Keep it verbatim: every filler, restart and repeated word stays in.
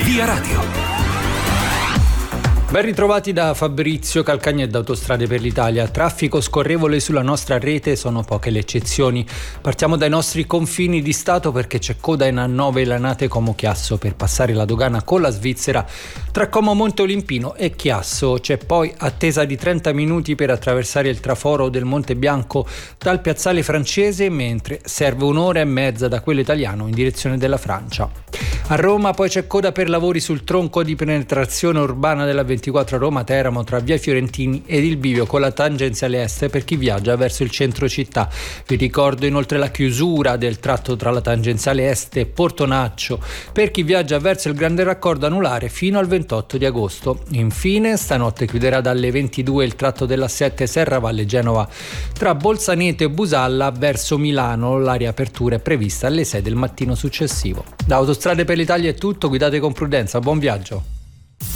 Via Radio. Ben ritrovati da Fabrizio Calcagna e da Autostrade per l'Italia. Traffico scorrevole sulla nostra rete, sono poche le eccezioni. Partiamo dai nostri confini di Stato perché c'è coda in A nove Lanate Como Chiasso per passare la dogana con la Svizzera tra Como Monte Olimpino e Chiasso. C'è poi attesa di trenta minuti per attraversare il traforo del Monte Bianco dal piazzale francese, mentre serve un'ora e mezza da quello italiano in direzione della Francia. A Roma poi c'è coda per lavori sul tronco di penetrazione urbana della ventiquattro Roma-Teramo tra via Fiorentini ed il bivio con la tangenziale est per chi viaggia verso il centro città. Vi ricordo inoltre la chiusura del tratto tra la tangenziale est e Portonaccio per chi viaggia verso il grande raccordo anulare fino al ventotto di agosto. Infine stanotte chiuderà dalle ventidue il tratto della sette Serravalle Genova tra Bolzaneto e Busalla verso Milano. La riapertura è prevista alle sei del mattino successivo. Da Autostrade per l'Italia è tutto, guidate con prudenza, buon viaggio.